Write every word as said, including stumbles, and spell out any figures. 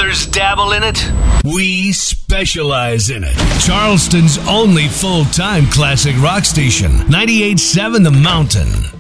Others dabble in it. We specialize in it. Charleston's only full-time classic rock station, ninety-eight point seven The Mountain.